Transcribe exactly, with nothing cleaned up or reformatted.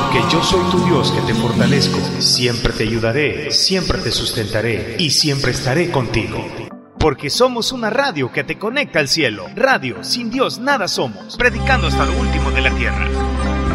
que yo soy tu Dios que te fortalezco, siempre te ayudaré, siempre te sustentaré y siempre estaré contigo. Porque somos una radio que te conecta al cielo. Radio, sin Dios nada somos, predicando hasta lo último de la tierra.